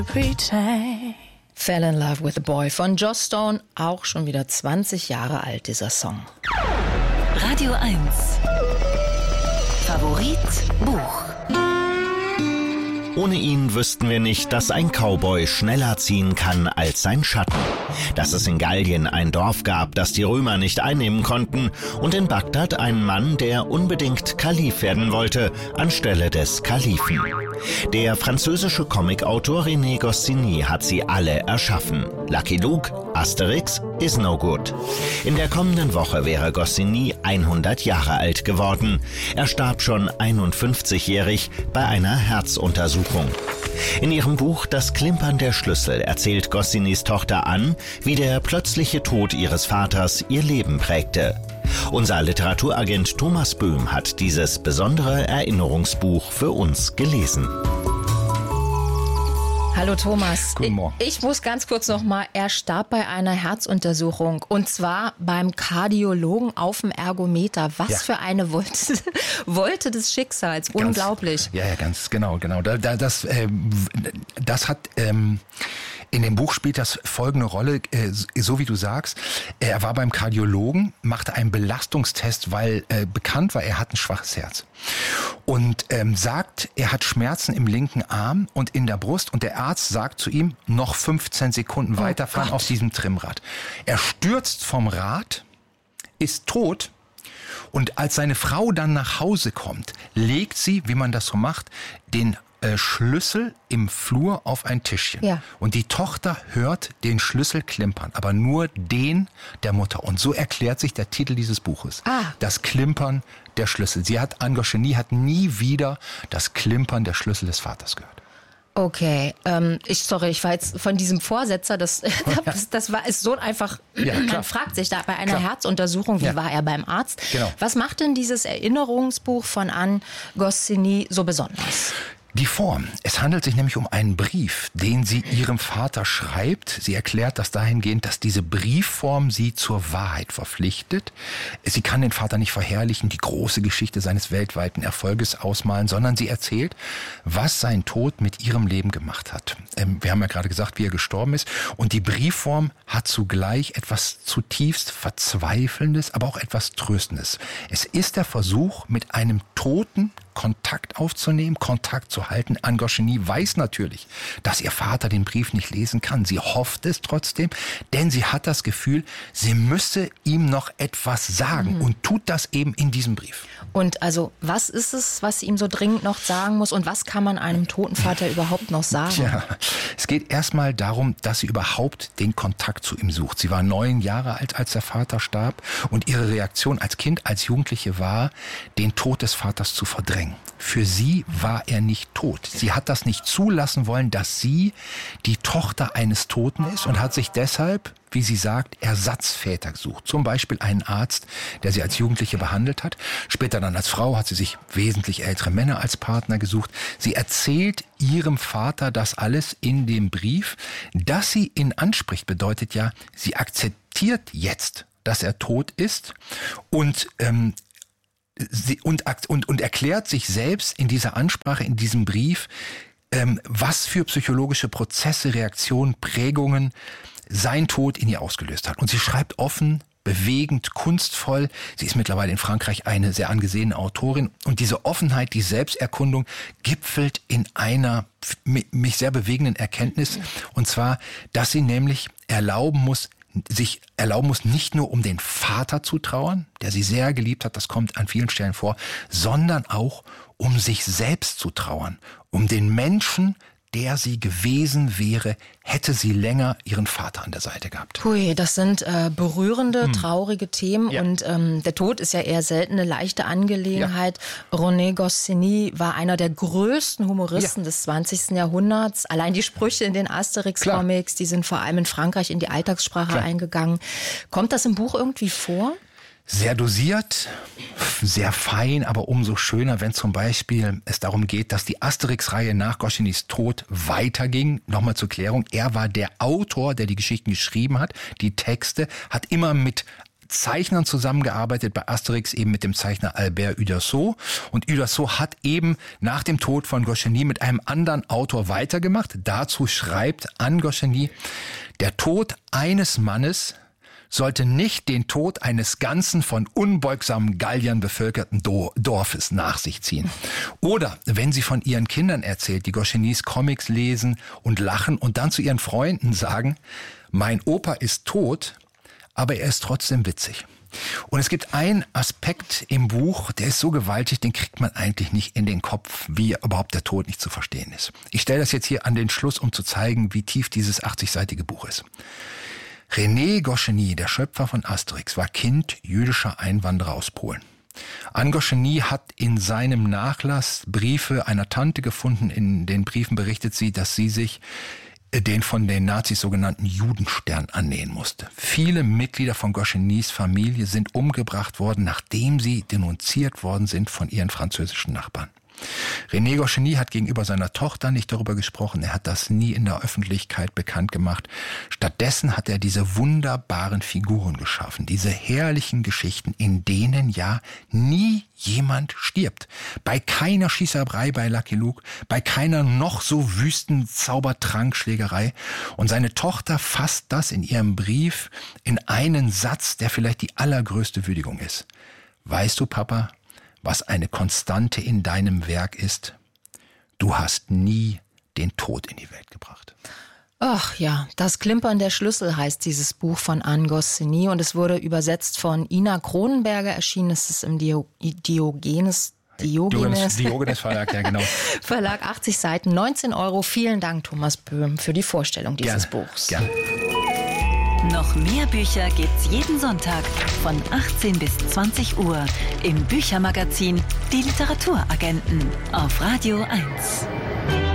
Fell in Love with a Boy von Joss Stone, auch schon wieder 20 Jahre alt, dieser Song. Radio 1 Favorit Buch. Ohne ihn wüssten wir nicht, dass ein Cowboy schneller ziehen kann als sein Schatten. Dass es in Gallien ein Dorf gab, das die Römer nicht einnehmen konnten, und in Bagdad einen Mann, der unbedingt Kalif werden wollte, anstelle des Kalifen. Der französische Comicautor René Goscinny hat sie alle erschaffen. Lucky Luke, Asterix, Is No Good. In der kommenden Woche wäre Goscinny 100 Jahre alt geworden. Er starb schon 51-jährig bei einer Herzuntersuchung. In ihrem Buch Das Klimpern der Schlüssel erzählt Goscinnys Tochter Anne, wie der plötzliche Tod ihres Vaters ihr Leben prägte. Unser Literaturagent Thomas Böhm hat dieses besondere Erinnerungsbuch für uns gelesen. Hallo Thomas. Guten Morgen. Ich muss ganz kurz nochmal, er starb bei einer Herzuntersuchung und zwar beim Kardiologen auf dem Ergometer. Was für eine Wolte des Schicksals. Unglaublich. Ja, ganz genau. Das hat... In dem Buch spielt das folgende Rolle, so wie du sagst. Er war beim Kardiologen, machte einen Belastungstest, weil bekannt war, er hat ein schwaches Herz. Und sagt, er hat Schmerzen im linken Arm und in der Brust. Und der Arzt sagt zu ihm, noch 15 Sekunden weiterfahren auf diesem Trimmrad. Er stürzt vom Rad, ist tot. Und als seine Frau dann nach Hause kommt, legt sie, wie man das so macht, den Schlüssel im Flur auf ein Tischchen. Ja. Und die Tochter hört den Schlüssel klimpern, aber nur den der Mutter. Und so erklärt sich der Titel dieses Buches. Das Klimpern der Schlüssel. Anne Goscinny hat nie wieder das Klimpern der Schlüssel des Vaters gehört. Okay, ich war jetzt von diesem Vorsetzer, ist so einfach, man fragt sich da bei einer Herzuntersuchung, wie war er beim Arzt? Genau. Was macht denn dieses Erinnerungsbuch von Anne Goscinny so besonders? Die Form. Es handelt sich nämlich um einen Brief, den sie ihrem Vater schreibt. Sie erklärt das dahingehend, dass diese Briefform sie zur Wahrheit verpflichtet. Sie kann den Vater nicht verherrlichen, die große Geschichte seines weltweiten Erfolges ausmalen, sondern sie erzählt, was sein Tod mit ihrem Leben gemacht hat. Wir haben ja gerade gesagt, wie er gestorben ist. Und die Briefform hat zugleich etwas zutiefst Verzweifelndes, aber auch etwas Tröstendes. Es ist der Versuch, mit einem Toten Kontakt aufzunehmen, Kontakt zu halten. Anne Goscinny weiß natürlich, dass ihr Vater den Brief nicht lesen kann. Sie hofft es trotzdem, denn sie hat das Gefühl, sie müsse ihm noch etwas sagen und tut das eben in diesem Brief. Und also, was ist es, was sie ihm so dringend noch sagen muss und was kann man einem toten Vater überhaupt noch sagen? Tja, es geht erstmal darum, dass sie überhaupt den Kontakt zu ihm sucht. Sie war 9 Jahre alt, als der Vater starb und ihre Reaktion als Kind, als Jugendliche war, den Tod des Vaters zu verdrängen. Für sie war er nicht tot. Sie hat das nicht zulassen wollen, dass sie die Tochter eines Toten ist und hat sich deshalb, wie sie sagt, Ersatzväter gesucht. Zum Beispiel einen Arzt, der sie als Jugendliche behandelt hat. Später dann als Frau hat sie sich wesentlich ältere Männer als Partner gesucht. Sie erzählt ihrem Vater das alles in dem Brief. Dass sie ihn anspricht, bedeutet ja, sie akzeptiert jetzt, dass er tot ist und erklärt sich selbst in dieser Ansprache, in diesem Brief, was für psychologische Prozesse, Reaktionen, Prägungen sein Tod in ihr ausgelöst hat. Und sie schreibt offen, bewegend, kunstvoll. Sie ist mittlerweile in Frankreich eine sehr angesehene Autorin. Und diese Offenheit, die Selbsterkundung gipfelt in einer mich sehr bewegenden Erkenntnis. Und zwar, dass sie nämlich sich erlauben muss, nicht nur um den Vater zu trauern, der sie sehr geliebt hat, das kommt an vielen Stellen vor, sondern auch um sich selbst zu trauern, um den Menschen, der sie gewesen wäre, hätte sie länger ihren Vater an der Seite gehabt. Hui, das sind berührende, traurige Themen und der Tod ist ja eher selten eine leichte Angelegenheit. Ja. René Goscinny war einer der größten Humoristen des 20. Jahrhunderts. Allein die Sprüche in den Asterix-Comics, die sind vor allem in Frankreich in die Alltagssprache eingegangen. Kommt das im Buch irgendwie vor? Sehr dosiert, sehr fein, aber umso schöner, wenn zum Beispiel es darum geht, dass die Asterix-Reihe nach Goscinnys Tod weiterging. Nochmal zur Klärung, er war der Autor, der die Geschichten geschrieben hat, die Texte, hat immer mit Zeichnern zusammengearbeitet, bei Asterix eben mit dem Zeichner Albert Uderzo. Und Uderzo hat eben nach dem Tod von Goscinny mit einem anderen Autor weitergemacht. Dazu schreibt Anne Goscinny: Der Tod eines Mannes sollte nicht den Tod eines ganzen von unbeugsamen Galliern bevölkerten Dorfes nach sich ziehen. Oder wenn sie von ihren Kindern erzählt, die Goscinnys Comics lesen und lachen und dann zu ihren Freunden sagen: Mein Opa ist tot, aber er ist trotzdem witzig. Und es gibt einen Aspekt im Buch, der ist so gewaltig, den kriegt man eigentlich nicht in den Kopf, wie überhaupt der Tod nicht zu verstehen ist. Ich stelle das jetzt hier an den Schluss, um zu zeigen, wie tief dieses 80-seitige Buch ist. René Goscinny, der Schöpfer von Asterix, war Kind jüdischer Einwanderer aus Polen. Anne Goscinny hat in seinem Nachlass Briefe einer Tante gefunden. In den Briefen berichtet sie, dass sie sich den von den Nazis sogenannten Judenstern annähen musste. Viele Mitglieder von Goscinnys Familie sind umgebracht worden, nachdem sie denunziert worden sind von ihren französischen Nachbarn. René Goscinny hat gegenüber seiner Tochter nicht darüber gesprochen. Er hat das nie in der Öffentlichkeit bekannt gemacht. Stattdessen hat er diese wunderbaren Figuren geschaffen, diese herrlichen Geschichten, in denen ja nie jemand stirbt. Bei keiner Schießerei bei Lucky Luke, bei keiner noch so wüsten Zaubertrankschlägerei. Und seine Tochter fasst das in ihrem Brief in einen Satz, der vielleicht die allergrößte Würdigung ist. Weißt du, Papa, was eine Konstante in deinem Werk ist? Du hast nie den Tod in die Welt gebracht. Ach ja, das Klimpern der Schlüssel heißt dieses Buch von Anne Goscinny und es wurde übersetzt von Ina Kronenberger, erschienen ist es im Diogenes Verlag, ja genau. Verlag, 80 Seiten, 19 €. Vielen Dank, Thomas Böhm, für die Vorstellung dieses Buchs. Gerne. Noch mehr Bücher gibt's jeden Sonntag von 18 bis 20 Uhr im Büchermagazin Die Literaturagenten auf Radio 1.